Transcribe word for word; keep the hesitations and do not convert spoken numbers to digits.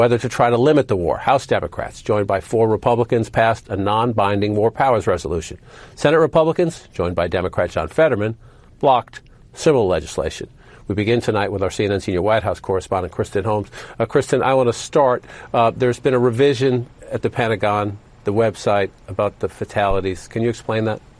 whether to try to limit the war. House Democrats, joined by four Republicans, passed a non-binding war powers resolution. Senate Republicans, joined by Democrat John Fetterman, blocked similar legislation. We begin tonight with our C N N senior White House correspondent, Kristen Holmes. Uh, Kristen, I want to start. Uh, there's been a revision at the Pentagon, the website, about the fatalities. Can you explain that?